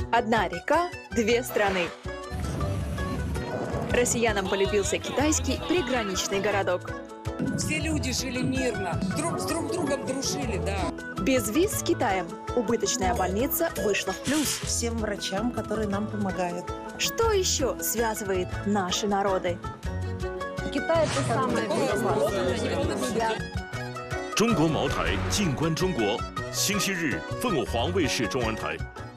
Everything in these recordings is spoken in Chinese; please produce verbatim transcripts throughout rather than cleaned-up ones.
Одна река, две страны. Россиянам полюбился китайский приграничный городок. Все люди жили мирно, друг с друг другом дружили, да. Без виз с Китаем убыточная больница вышла в плюс. Всем врачам, которые нам помогают. Что еще связывает наши народы? Китай это самое безопасное. 中国茅台，静观中国。星期日，凤凰卫视中文台。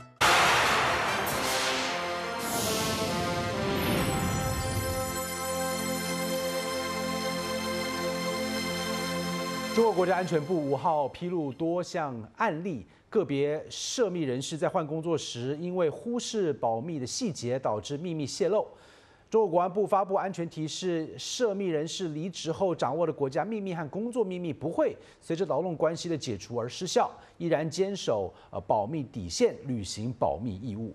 中国国家安全部五号披露多项案例，个别涉密人士在换工作时，因为忽视保密的细节，导致秘密泄露。中国国安部发布安全提示，涉密人士离职后掌握的国家秘密和工作秘密不会随着劳动关系的解除而失效，依然坚守呃保密底线，履行保密义务。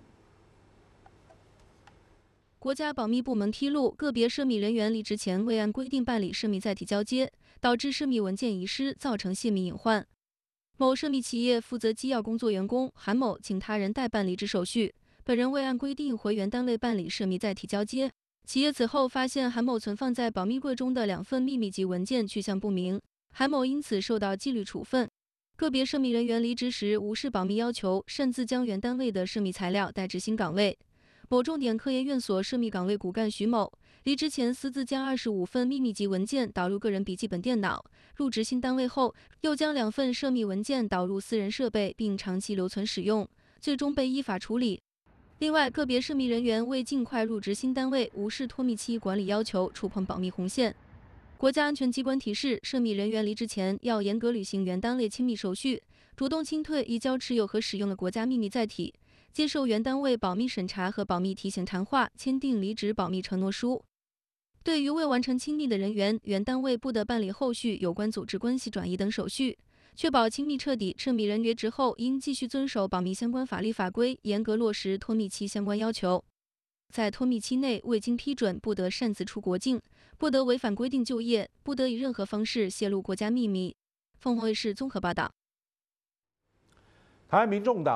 国家保密部门披露，个别涉密人员离职前未按规定办理涉密载体交接，导致涉密文件遗失，造成泄密隐患。某涉密企业负责机要工作员工韩某请他人代办离职手续，本人未按规定回原单位办理涉密载体交接。企业此后发现韩某存放在保密柜中的两份秘密级文件去向不明，韩某因此受到纪律处分。个别涉密人员离职时无视保密要求，擅自将原单位的涉密材料带至新岗位。 某重点科研院所涉密岗位骨干徐某，离职前私自将二十五份秘密级文件导入个人笔记本电脑，入职新单位后，又将两份涉密文件导入私人设备，并长期留存使用，最终被依法处理。另外，个别涉密人员为尽快入职新单位，无视脱密期管理要求，触碰保密红线。国家安全机关提示，涉密人员离职前要严格履行原单位清密手续，主动清退移交持有和使用的国家秘密载体。 接受原单位保密审查和保密提醒谈话，签订离职保密承诺书。对于未完成清密的人员，原单位不得办理后续有关组织关系转移等手续，确保清密彻底。涉密人离职后，应继续遵守保密相关法律法规，严格落实脱密期相关要求。在脱密期内未经批准，不得擅自出国境，不得违反规定就业，不得以任何方式泄露国家秘密。凤凰卫视综合报道。 台湾民众党。